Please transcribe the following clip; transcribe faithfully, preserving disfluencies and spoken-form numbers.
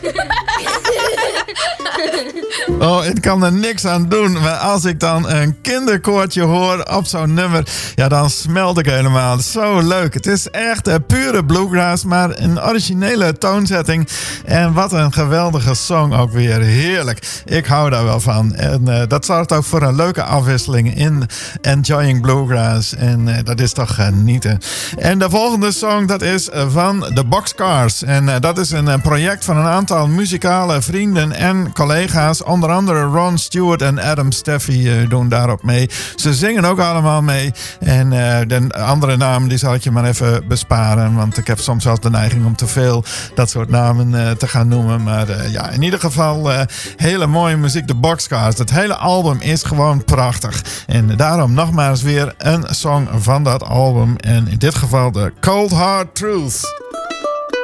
Oh, ik kan er niks aan doen. Maar als ik dan een kinderkoortje hoor op zo'n nummer, ja, dan smelt ik helemaal. Zo leuk. Het is echt uh, pure bluegrass, maar een originele toonzetting. En wat een geweldige song ook weer. Heerlijk. Ik hou daar wel van. En uh, dat zorgt ook voor een leuke afwisseling in Enjoying Bluegrass. En uh, dat is toch genieten. En de volgende song, dat is van de Boxcars. En uh, dat is een uh, project van een aantal muzikale vrienden en collega's. Onder andere Ron Stewart en Adam Steffy uh, doen daarop mee. Ze zingen ook allemaal mee. En uh, de andere naam die zal ik je maar even besparen. Want ik heb soms wel de neiging om te veel dat soort namen uh, te gaan noemen. Maar uh, ja, in ieder geval uh, hele mooie muziek. De Boxcars. Het hele album is gewoon prachtig. En daarom nogmaals weer een song van dat album. En in dit geval de Cold Hard Truth.